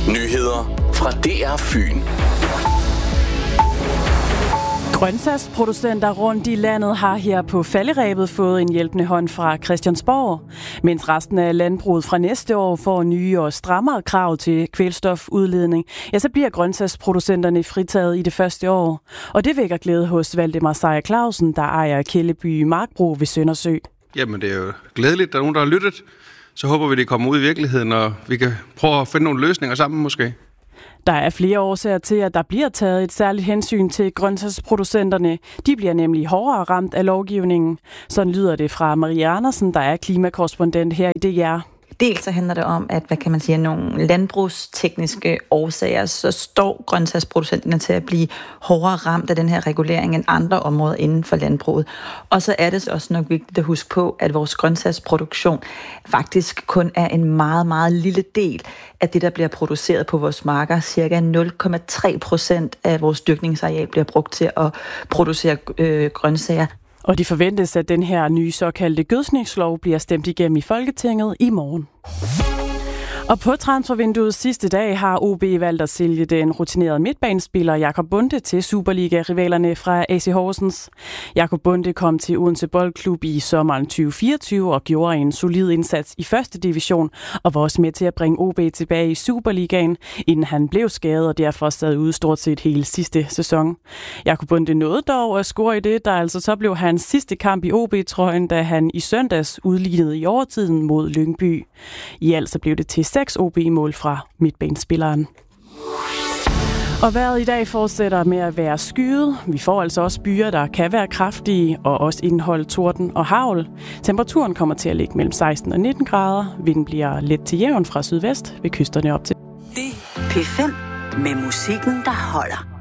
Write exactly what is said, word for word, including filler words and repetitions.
Nyheder fra D R Fyn. Grøntsagsproducenter rundt i landet har her på falderebet fået en hjælpende hånd fra Christiansborg, mens resten af landbruget fra næste år får nye og strammere krav til kvælstofudledning. Ja, så bliver grøntsagsproducenterne fritaget i det første år. Og det vækker glæde hos Valdemar Seier Clausen, der ejer Kælleby Markbrug ved Søndersø. Jamen, det er jo glædeligt, at der er nogen, der har lyttet. Så håber vi, det kommer ud i virkeligheden, og vi kan prøve at finde nogle løsninger sammen måske. Der er flere årsager til, at der bliver taget et særligt hensyn til grøntsagsproducenterne. De bliver nemlig hårdere ramt af lovgivningen. Sådan lyder det fra Marie Andersen, der er klimakorrespondent her i D R. Dels så handler det om, at hvad kan man sige, nogle landbrugstekniske årsager, så står grøntsagsproducenterne til at blive hårdere ramt af den her regulering end andre områder inden for landbruget. Og så er det også nok vigtigt at huske på, at vores grøntsagsproduktion faktisk kun er en meget, meget lille del af det, der bliver produceret på vores marker. Cirka nul komma tre procent af vores dyrkningsareal bliver brugt til at producere øh, grøntsager. Og det forventes, at den her nye såkaldte gødskningslov bliver stemt igennem i Folketinget i morgen. Og på transfervinduets sidste dag har O B valgt at sælge den rutinerede midtbanespiller Jakob Bonde til Superliga-rivalerne fra A C Horsens. Jakob Bonde kom til Odense Boldklub i sommeren tyve fireogtyve og gjorde en solid indsats i første division og var også med til at bringe O B tilbage i Superligaen, inden han blev skadet og derfor sad ude stort set hele sidste sæson. Jakob Bonde nåede dog at score i det, der altså så blev hans sidste kamp i O B-trøjen, da han i søndags udlignede i overtiden mod Lyngby. I alt så blev det til seks O B-mål fra midtbanespilleren. Og vejret i dag fortsætter med at være skyet. Vi får altså også byer, der kan være kraftige og også indeholde torden og hagl. Temperaturen kommer til at ligge mellem seksten og nitten grader. Vinden bliver let til jævn fra sydvest ved kysterne op til. P fem med musikken, der holder.